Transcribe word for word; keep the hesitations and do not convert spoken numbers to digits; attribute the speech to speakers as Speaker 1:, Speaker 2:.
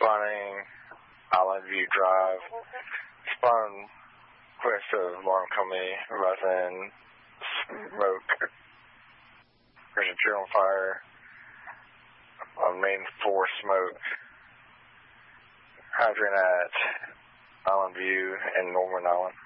Speaker 1: spawning Island View Drive. Spawn west of Montgomery, resin, smoke. There's a tree on fire on main four smoke. Hydrant at Island View and Norman Island.